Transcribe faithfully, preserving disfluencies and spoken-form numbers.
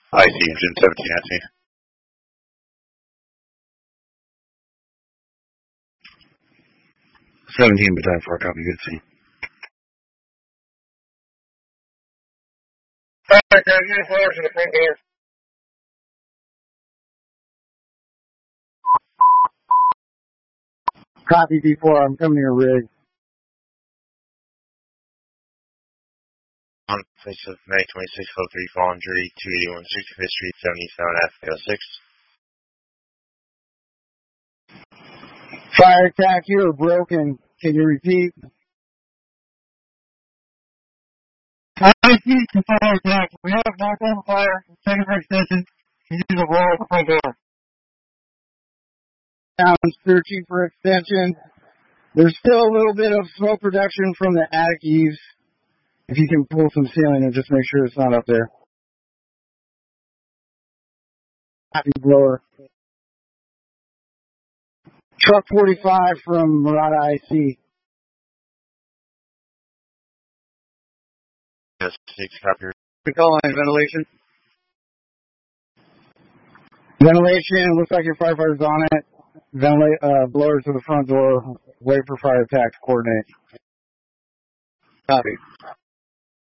I C, engine seventeen S E. seventeen battalion four, copy, good scene. Alright, guys, you flares to the front door. Copy B four, I'm coming to your rig. On place of May twenty-sixth, oh three, Fallen Jury, two eighty-one sixty-fifth Street, seventy-seven F K oh six. Fire attack, you are broken. Can you repeat? I see the fire attack. We have knocked on fire. Second for extension. You use a roll at the front door. Down searching for extension. There's still a little bit of smoke production from the attic eaves. If you can pull some ceiling and just make sure it's not up there. Happy blower. Truck forty-five from Murata I C. Yes, six copy. We call line ventilation. Ventilation, looks like your firefighter's on it. Ventilate, uh, blower to the front door. Wait for fire attack to coordinate. Copy.